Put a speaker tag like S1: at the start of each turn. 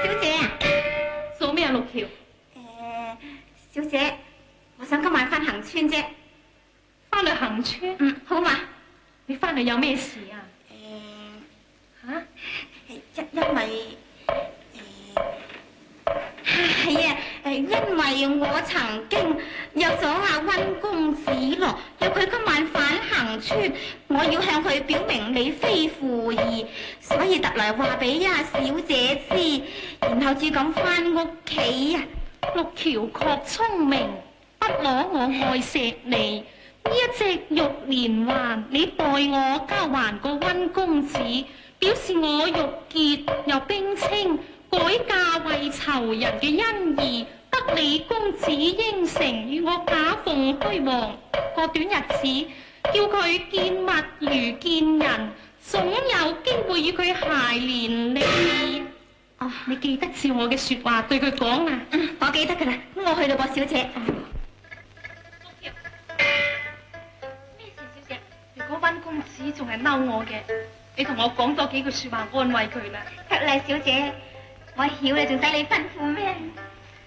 S1: 小姐啊，
S2: 做咩啊，陸橋？
S1: 小姐，我想今晚翻恒村啫。
S2: 翻去恒村？
S1: 嗯，好嘛。
S2: 你翻去有咩事啊？
S1: 因為係啊，因為我曾經約咗阿溫公子咯，約佢今晚返恒村，我要向佢表明你非父兒，所以特來話俾阿小姐知，然後至咁翻屋企啊。
S2: 陸橋確聰明，不攞我愛錫你，呢一隻玉連環，你代我交還個溫公子，表示我玉潔又冰清，改嫁為仇人嘅恩義，得你公子應承與我假鳳虛凰，過短日子叫佢見物如見人，總有機會與佢諧連理。哦，你記得照我嘅說話對佢講啊。
S1: 我記得噶啦，咁我去到噃，小姐。
S2: 咩事，小姐？如果溫公子仲係嬲我嘅，你同我講多幾句說話安慰佢啦。
S1: 卻麗小姐，我曉你仲使你吩咐咩？